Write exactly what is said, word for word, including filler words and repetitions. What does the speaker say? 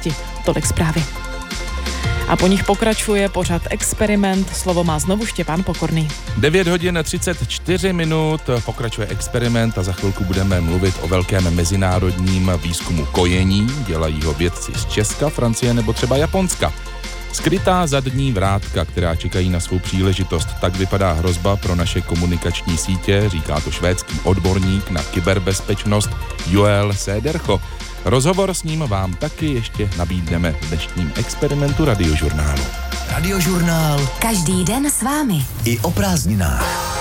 čtrnácti. Tolik zprávy. A po nich pokračuje pořad Experiment. Slovo má znovu Štěpán Pokorný. devět hodin třicet čtyři minut, pokračuje Experiment a za chvilku budeme mluvit o velkém mezinárodním výzkumu kojení. Dělají ho vědci z Česka, Francie nebo třeba Japonska. Skrytá zadní vrátka, která čekají na svou příležitost. Tak vypadá hrozba pro naše komunikační sítě, říká to švédský odborník na kyberbezpečnost Joel Sedercho. Rozhovor s ním vám taky ještě nabídneme v dnešním Experimentu Radiožurnálu. Radiožurnál. Každý den s vámi. I o prázdninách.